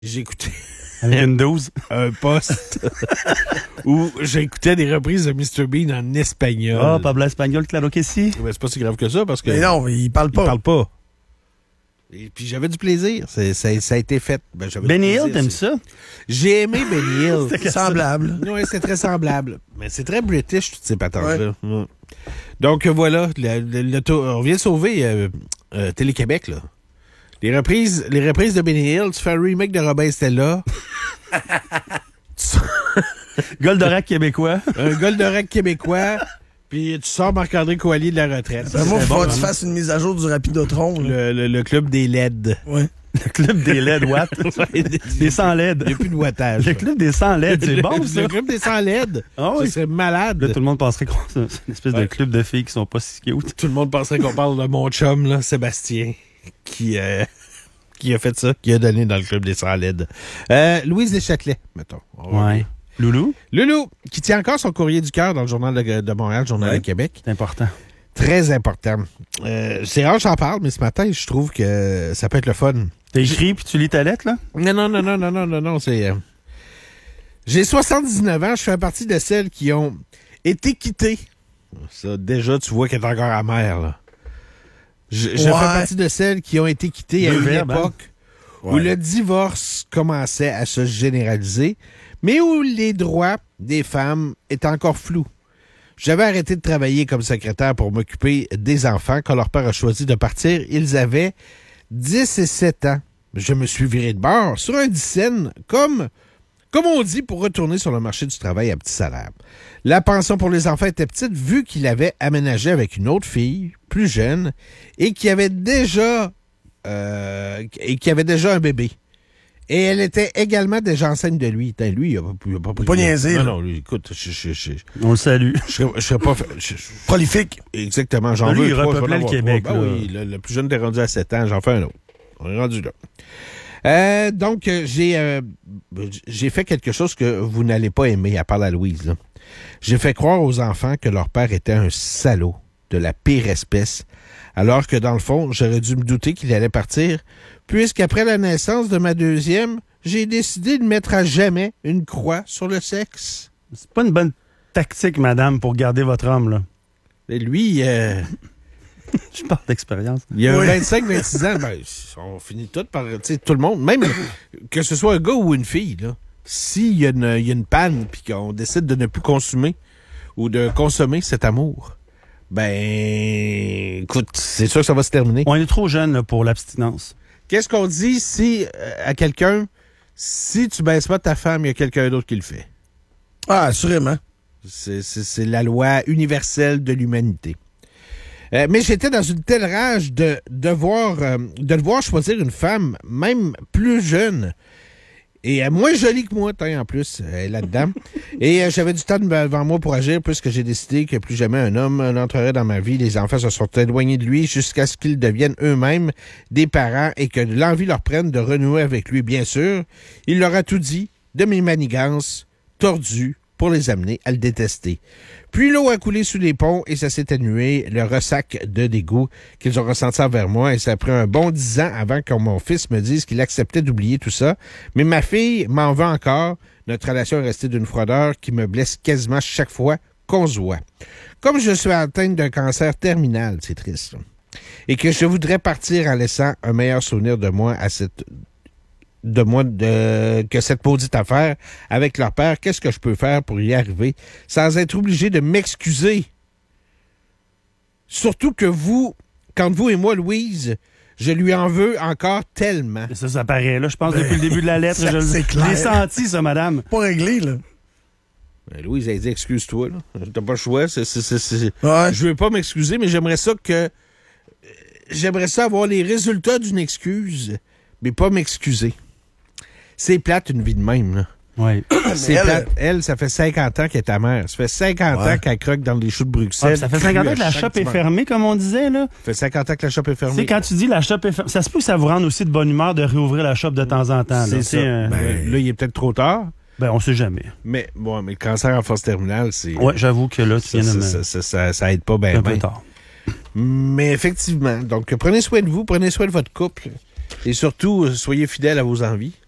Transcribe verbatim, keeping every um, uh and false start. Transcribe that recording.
J'écoutais avec une douze. un poste où j'écoutais des reprises de mister Bean en espagnol. Ah, oh, Pablo Espagnol, claro que si. Mais c'est pas si grave que ça parce que. Mais non, il parle pas. Il parle pas. Et puis j'avais du plaisir. C'est, ça, ça a été fait. Ben, Benny Hill, t'aimes ça? J'ai aimé Benny Hill. C'est semblable. Oui, c'est très semblable. Mais c'est très british, toutes ces patentes-là. Ouais. Ouais. Donc voilà, le, le, le, on vient de sauver euh, euh, Télé-Québec, là. Les reprises, les reprises de Benny Hill, tu fais un remake de Robin Stella. Goldorak québécois. Un Goldorak québécois. Puis tu sors Marc-André Coallier de la retraite. Ben moi, il faut bon, que tu fasses une mise à jour du Rapidotron. Le, le, le club des L E D. Oui. Le club des L E D, what? Ouais, des, des sans L E D. Il n'y a plus de wattage. Le club des sans L E D, c'est le, bon, ça? Le club des sans L E D. Ah oui. Ça serait malade. Là, tout le monde penserait que c'est une espèce ouais. de club de filles qui sont pas si cute. Tout le monde penserait qu'on parle de mon chum, là, Sébastien, qui, euh, qui a fait ça, qui a donné dans le club des sans L E D. Euh, Louise Deschâtelet, mettons. Ouais. Loulou? Loulou, qui tient encore son courrier du cœur dans le Journal de, de Montréal, le Journal ouais. de Québec. C'est important. Très important. Euh, c'est rare que j'en parle, mais ce matin, je trouve que ça peut être le fun. T'as écrit puis tu lis ta lettre, là? Non, non, non, non, non, non, non, non, c'est... Euh... J'ai soixante-dix-neuf ans, je fais partie de celles qui ont été quittées. Ça, déjà, tu vois qu'elle est encore amère, là. Je, je ouais. fais partie de celles qui ont été quittées à une verbe, époque hein? où ouais. le divorce commençait à se généraliser, mais où les droits des femmes étaient encore flous. J'avais arrêté de travailler comme secrétaire pour m'occuper des enfants. Quand leur père a choisi de partir, ils avaient dix et sept ans. Je me suis viré de bord sur un dixaine, comme, comme on dit, pour retourner sur le marché du travail à petit salaire. La pension pour les enfants était petite, vu qu'il avait aménagé avec une autre fille, plus jeune, et qui avait déjà, euh, et qui avait déjà un bébé. Et elle était également déjà enceinte de lui. T'as, lui, il a, il a pas pris... Pas niaiser. Non, non, lui, écoute, je, je, je, on le salue. Je serais, je serais pas... Je, je, prolifique. Exactement, j'en lui, veux il trois. repeuplait le Québec. Ben oui, le, le plus jeune est rendu à sept ans, j'en fais un autre. On est rendu là. Euh, donc, j'ai, euh, j'ai fait quelque chose que vous n'allez pas aimer, à part la Louise. Là. J'ai fait croire aux enfants que leur père était un salaud de la pire espèce, alors que dans le fond, j'aurais dû me douter qu'il allait partir, puisqu'après la naissance de ma deuxième, j'ai décidé de mettre à jamais une croix sur le sexe. C'est pas une bonne tactique, madame, pour garder votre homme, là. Et lui, euh... je parle d'expérience. Il y a oui. vingt-cinq vingt-six ans, ben, on finit tout par, tu sais, tout le monde, même que ce soit un gars ou une fille, là, s'il y a une, il y a une panne puis qu'on décide de ne plus consommer ou de consommer cet amour, ben, écoute, c'est sûr que ça va se terminer. On est trop jeune là, pour l'abstinence. Qu'est-ce qu'on dit si euh, à quelqu'un, si tu baisses pas ta femme, il y a quelqu'un d'autre qui le fait? Ah, assurément. C'est, c'est, c'est la loi universelle de l'humanité. Euh, mais j'étais dans une telle rage de devoir, euh, de devoir choisir une femme, même plus jeune, et euh, moins jolie que moi, en plus, euh, là-dedans. Et euh, j'avais du temps devant moi pour agir, puisque j'ai décidé que plus jamais un homme n'entrerait dans ma vie. Les enfants se sont éloignés de lui jusqu'à ce qu'ils deviennent eux-mêmes des parents et que l'envie leur prenne de renouer avec lui, bien sûr. Il leur a tout dit, de mes manigances tordues, pour les amener à le détester. Puis l'eau a coulé sous les ponts et ça s'est atténué, le ressac de dégoût qu'ils ont ressenti envers moi. Et ça a pris un bon dix ans avant que mon fils me dise qu'il acceptait d'oublier tout ça. Mais ma fille m'en veut encore. Notre relation est restée d'une froideur qui me blesse quasiment chaque fois qu'on se voit. Comme je suis atteinte d'un cancer terminal, c'est triste, là, et que je voudrais partir en laissant un meilleur souvenir de moi à cette... de moi de que cette maudite affaire avec leur père, qu'est-ce que je peux faire pour y arriver sans être obligé de m'excuser? Surtout que vous, quand vous et moi, Louise, je lui en veux encore tellement. Ça, ça paraît, là, je pense, ben, depuis le début de la lettre. Ça, je c'est clair. l'ai senti, ça, madame. Pas réglé, là. Ben, Louise, elle dit, excuse-toi, là. T'as pas le choix. C'est, c'est, c'est, c'est... Ouais. Je veux pas m'excuser, mais j'aimerais ça que... J'aimerais ça avoir les résultats d'une excuse, mais pas m'excuser. C'est plate, une vie de même, là. Oui. C'est elle, plate. Elle, ça fait cinquante ans qu'elle est ta mère. Ça fait cinquante ouais. ans qu'elle croque dans les choux de Bruxelles. Ah, ça fait cinquante ans que la shop est fermée, comme on disait, là. Ça fait cinquante ans que la shop est fermée. C'est quand tu dis la shop est fermée. Ça se peut que ça vous rende aussi de bonne humeur de réouvrir la shop de temps en temps. C'est là. ça. C'est, euh... ben, là, il est peut-être trop tard. Ben, on sait jamais. Mais, bon, mais le cancer en phase terminale, c'est... Ouais, j'avoue que là, tu ça, viens de me... ça, ça, ça, ça aide pas bien. Un peu tard. Mais effectivement, donc, prenez soin de vous, prenez soin de votre couple. Et surtout, soyez fidèles à vos envies.